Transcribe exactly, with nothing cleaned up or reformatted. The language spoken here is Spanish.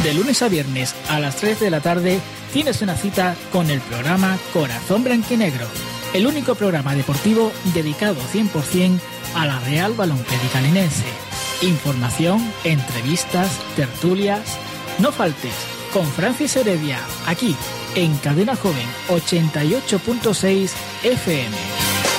De lunes a viernes a las tres de la tarde tienes una cita con el programa Corazón Blanquinegro, el único programa deportivo dedicado cien por ciento a la Real Balompédica Linense. Información, entrevistas, tertulias. No faltes con Francis Heredia, aquí en Cadena Joven ochenta y ocho punto seis F M.